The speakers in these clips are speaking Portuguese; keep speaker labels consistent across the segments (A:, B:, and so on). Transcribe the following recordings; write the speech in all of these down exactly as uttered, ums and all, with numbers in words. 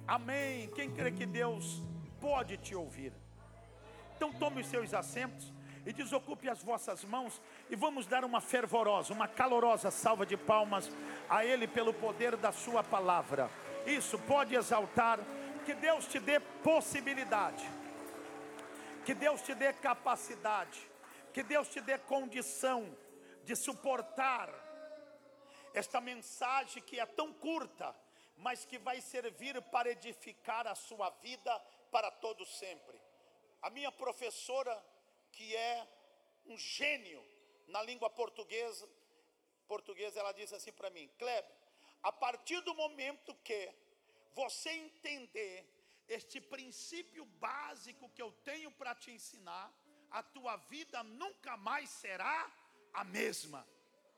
A: Amém. Quem crê que Deus pode te ouvir? Então tome os seus assentos e desocupe as vossas mãos e vamos dar uma fervorosa, uma calorosa salva de palmas a Ele pelo poder da sua palavra. Isso, pode exaltar. Que Deus te dê possibilidade, que Deus te dê capacidade, que Deus te dê condição de suportar esta mensagem que é tão curta, mas que vai servir para edificar a sua vida para todo sempre. A minha professora, que é um gênio na língua portuguesa, portuguesa, ela disse assim para mim: Kleber, a partir do momento que você entender este princípio básico que eu tenho para te ensinar, a tua vida nunca mais será a mesma.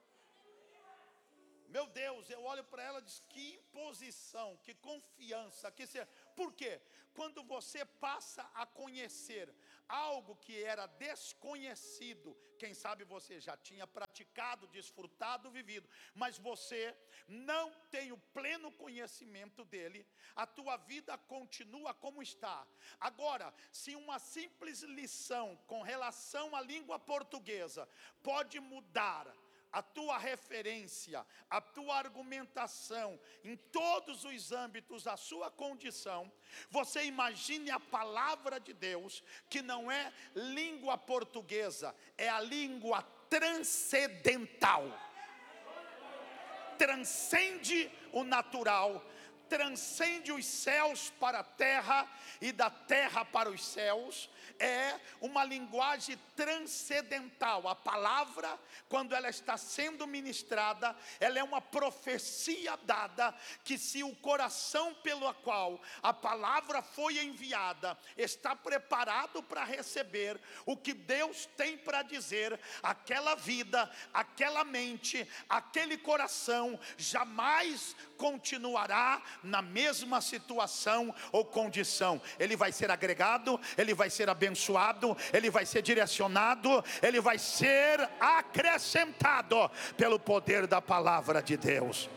A: Meu Deus, eu olho para ela e digo: que imposição, que confiança, que ser. Por quê? Quando você passa a conhecer algo que era desconhecido, quem sabe você já tinha praticado, desfrutado, vivido, mas você não tem o pleno conhecimento dele, a tua vida continua como está. Agora, se uma simples lição com relação à língua portuguesa pode mudar a tua referência, a tua argumentação, em todos os âmbitos, a sua condição, você imagine a palavra de Deus, que não é língua portuguesa, é a língua transcendental, transcende o natural, transcende os céus para a terra e da terra para os céus. É uma linguagem transcendental. A palavra, quando ela está sendo ministrada, ela é uma profecia dada, que se o coração pelo qual a palavra foi enviada está preparado para receber o que Deus tem para dizer, aquela vida, aquela mente, aquele coração jamais continuará na mesma situação ou condição. Ele vai ser agregado, ele vai ser abençoado, ele vai ser direcionado, ele vai ser acrescentado pelo poder da palavra de Deus.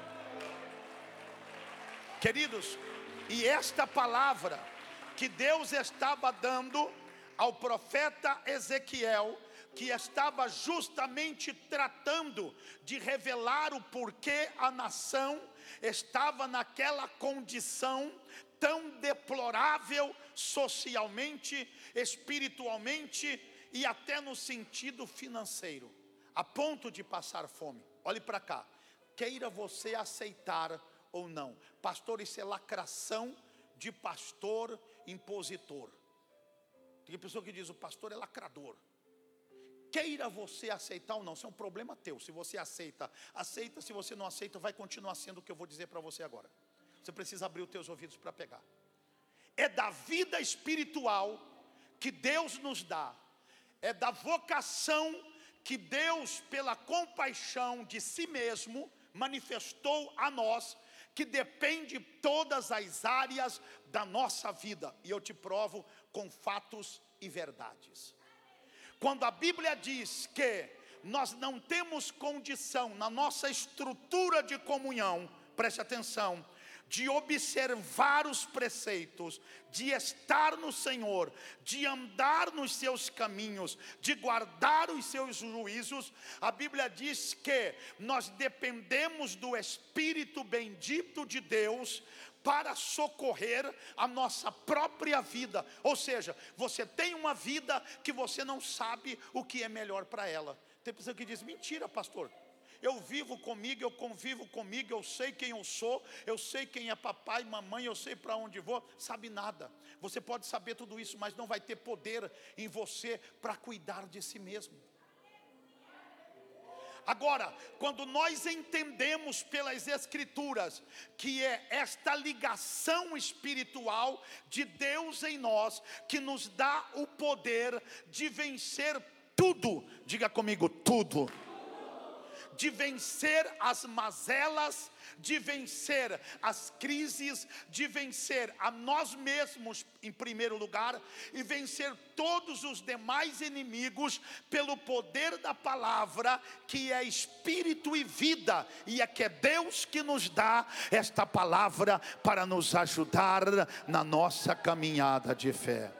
A: Queridos, e esta palavra que Deus estava dando ao profeta Ezequiel, que estava justamente tratando de revelar o porquê a nação estava naquela condição tão deplorável socialmente, espiritualmente e até no sentido financeiro, a ponto de passar fome. Olhe para cá, queira você aceitar ou não, pastor, isso é lacração de pastor impositor. Tem pessoa que diz: o pastor é lacrador. Queira você aceitar ou não, isso é um problema teu. Se você aceita, aceita. Se você não aceita, vai continuar sendo o que eu vou dizer para você agora. Você precisa abrir os teus ouvidos para pegar. É da vida espiritual que Deus nos dá, é da vocação que Deus, pela compaixão de si mesmo, manifestou a nós, que depende todas as áreas da nossa vida. E eu te provo com fatos e verdades. Quando a Bíblia diz que nós não temos condição na nossa estrutura de comunhão, preste atenção, de observar os preceitos, de estar no Senhor, de andar nos seus caminhos, de guardar os seus juízos, a Bíblia diz que nós dependemos do Espírito bendito de Deus para socorrer a nossa própria vida. Ou seja, você tem uma vida que você não sabe o que é melhor para ela. Tem pessoa que diz: mentira, pastor, eu vivo comigo, eu convivo comigo, eu sei quem eu sou, eu sei quem é papai, mamãe, eu sei para onde vou. Sabe nada. Você pode saber tudo isso, mas não vai ter poder em você para cuidar de si mesmo. Agora, quando nós entendemos pelas Escrituras que é esta ligação espiritual de Deus em nós que nos dá o poder de vencer tudo, diga comigo, tudo, de vencer as mazelas, de vencer as crises, de vencer a nós mesmos em primeiro lugar, e vencer todos os demais inimigos pelo poder da palavra, que é espírito e vida, e é que é Deus que nos dá esta palavra para nos ajudar na nossa caminhada de fé.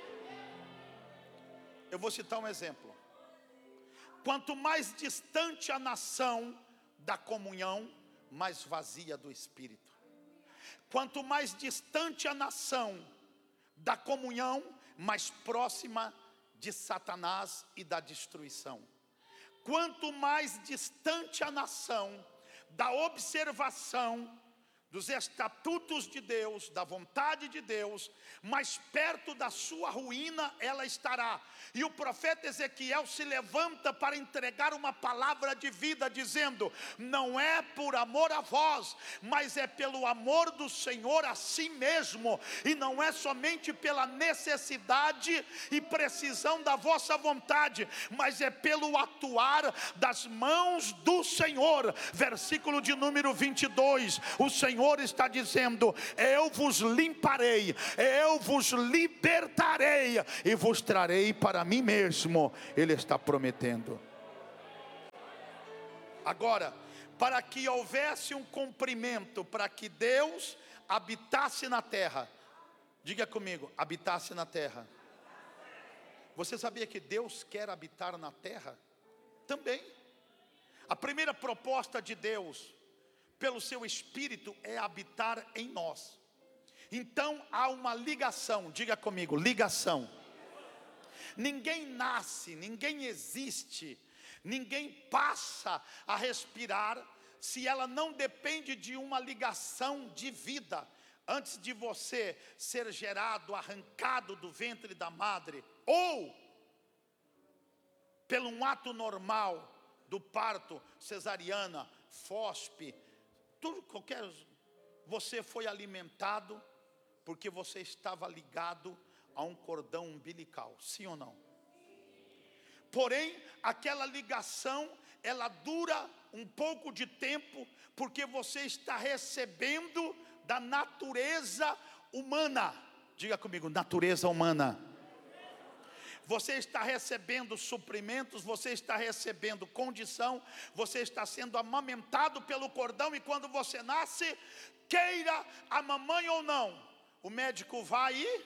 A: Eu vou citar um exemplo. Quanto mais distante a nação da comunhão, mais vazia do Espírito. Quanto mais distante a nação da comunhão, mais próxima de Satanás e da destruição. Quanto mais distante a nação da observação dos estatutos de Deus, da vontade de Deus, mais perto da sua ruína ela estará. E o profeta Ezequiel se levanta para entregar uma palavra de vida, dizendo: não é por amor a vós, mas é pelo amor do Senhor a si mesmo, e não é somente pela necessidade e precisão da vossa vontade, mas é pelo atuar das mãos do Senhor. Versículo de número vinte e dois, o Senhor está dizendo: eu vos limparei, eu vos libertarei e vos trarei para mim mesmo. Ele está prometendo. Agora, para que houvesse um cumprimento, para que Deus habitasse na terra, diga comigo, habitasse na terra. Você sabia que Deus quer habitar na terra? Também. A primeira proposta de Deus pelo seu Espírito é habitar em nós. Então há uma ligação, diga comigo, ligação. Ninguém nasce, ninguém existe, ninguém passa a respirar se ela não depende de uma ligação de vida. Antes de você ser gerado, arrancado do ventre da madre, ou pelo um ato normal do parto, cesariana, fospe, tudo qualquer, você foi alimentado porque você estava ligado a um cordão umbilical, sim ou não? Porém, aquela ligação, ela dura um pouco de tempo, porque você está recebendo da natureza humana. Diga comigo, natureza humana. Você está recebendo suprimentos, você está recebendo condição, você está sendo amamentado pelo cordão, e quando você nasce, queira a mamãe ou não, o médico vai e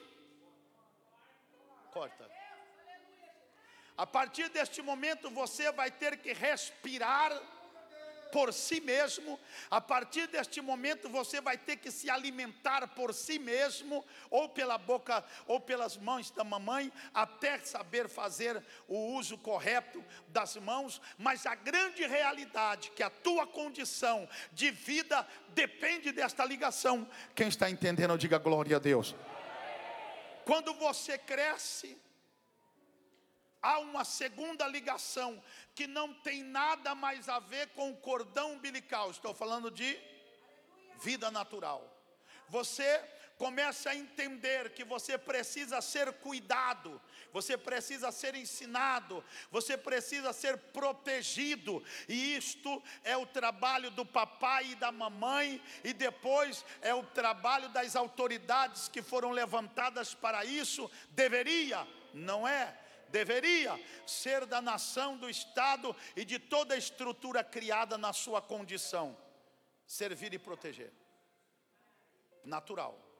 A: corta. A partir deste momento você vai ter que respirar por si mesmo. A partir deste momento você vai ter que se alimentar por si mesmo, ou pela boca ou pelas mãos da mamãe, até saber fazer o uso correto das mãos. Mas a grande realidade, que a tua condição de vida depende desta ligação. Quem está entendendo, diga glória a Deus. Quando você cresce, há uma segunda ligação, que não tem nada mais a ver com o cordão umbilical. Estou falando de vida natural. Você começa a entender que você precisa ser cuidado, você precisa ser ensinado, você precisa ser protegido. E isto é o trabalho do papai e da mamãe, e depois é o trabalho das autoridades que foram levantadas para isso. Deveria, não é? Deveria ser da nação, do Estado e de toda a estrutura criada na sua condição. Servir e proteger. Natural.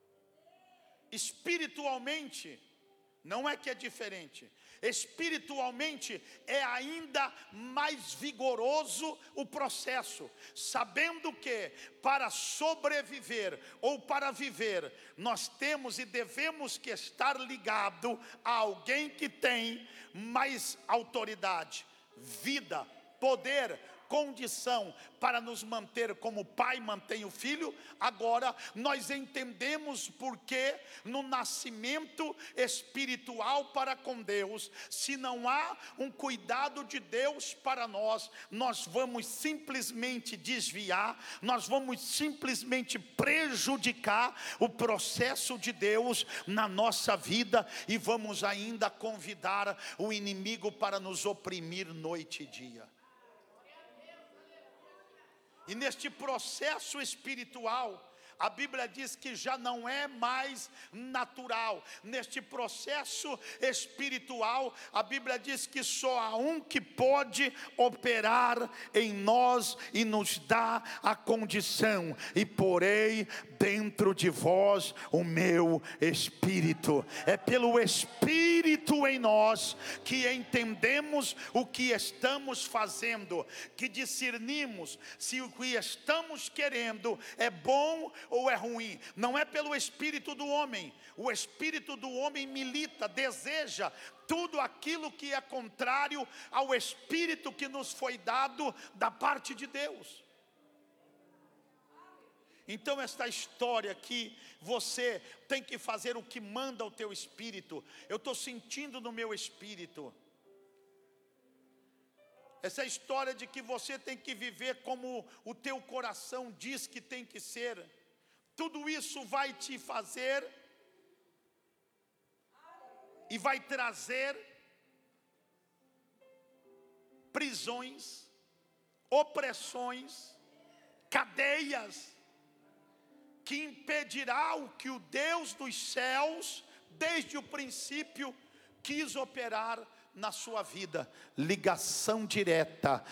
A: Espiritualmente, não é que é diferente. Espiritualmente é ainda mais vigoroso o processo, sabendo que para sobreviver ou para viver, nós temos e devemos que estar ligado a alguém que tem mais autoridade, vida, poder, condição para nos manter como o pai mantém o filho. Agora nós entendemos porque no nascimento espiritual para com Deus, se não há um cuidado de Deus para nós, nós vamos simplesmente desviar, nós vamos simplesmente prejudicar o processo de Deus na nossa vida, e vamos ainda convidar o inimigo para nos oprimir noite e dia. E neste processo espiritual, a Bíblia diz que já não é mais natural. Neste processo espiritual, a Bíblia diz que só há um que pode operar em nós e nos dar a condição: e porei dentro de vós o meu espírito. É pelo espírito em nós que entendemos o que estamos fazendo, que discernimos se o que estamos querendo é bom ou é ruim. Não é pelo espírito do homem. O espírito do homem milita, deseja tudo aquilo que é contrário ao espírito que nos foi dado da parte de Deus. Então esta história aqui, você tem que fazer o que manda o teu espírito. Eu estou sentindo no meu espírito. Essa história de que você tem que viver como o teu coração diz que tem que ser. Tudo isso vai te fazer e vai trazer prisões, opressões, cadeias, que impedirá o que o Deus dos céus, desde o princípio, quis operar na sua vida. Ligação direta